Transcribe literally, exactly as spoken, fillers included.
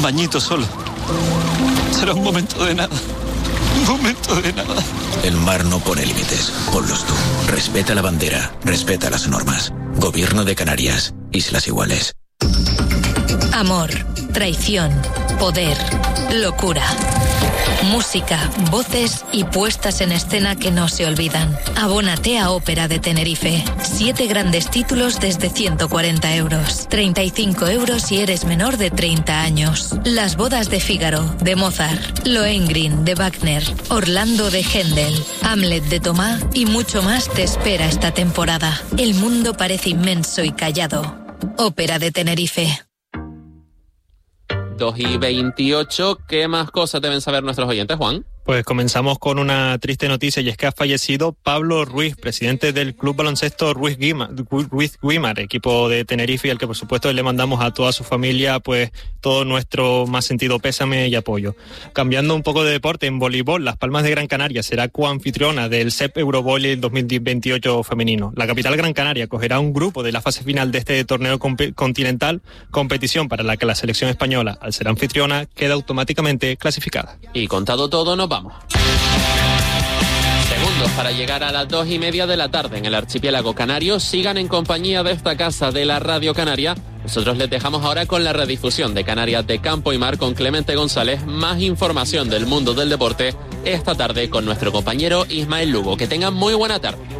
bañito solo. Será un momento de nada. Un momento de nada. El mar no pone límites. Ponlos tú. Respeta la bandera. Respeta las normas. Gobierno de Canarias. Islas Iguales. Amor, traición, poder, locura. Música, voces y puestas en escena que no se olvidan. Abónate a Ópera de Tenerife. Siete grandes títulos desde ciento cuarenta euros. treinta y cinco euros si eres menor de treinta años. Las bodas de Fígaro, de Mozart. Lohengrin, de Wagner. Orlando, de Händel. Hamlet, de Tomás y mucho más te espera esta temporada. El mundo parece inmenso y callado. Ópera de Tenerife. dos y veintiocho, ¿qué más cosas deben saber nuestros oyentes, Juan? Pues comenzamos con una triste noticia y es que ha fallecido Pablo Ruiz, presidente del Club Baloncesto Ruiz Guimar, Ruiz Guimar, equipo de Tenerife, al que por supuesto le mandamos a toda su familia pues todo nuestro más sentido pésame y apoyo. Cambiando un poco de deporte, en voleibol, Las Palmas de Gran Canaria será coanfitriona del S E P Eurovolley dos mil veintiocho femenino. La capital Gran Canaria acogerá un grupo de la fase final de este torneo comp- continental, competición para la que la selección española, al ser anfitriona, queda automáticamente clasificada. Y contado todo, nos vamos. Segundos para llegar a las dos y media de la tarde en el archipiélago canario. Sigan en compañía de esta casa de la Radio Canaria. Nosotros les dejamos ahora con la redifusión de Canarias de Campo y Mar con Clemente González. Más información del mundo del deporte esta tarde con nuestro compañero Ismael Lugo. Que tengan muy buena tarde.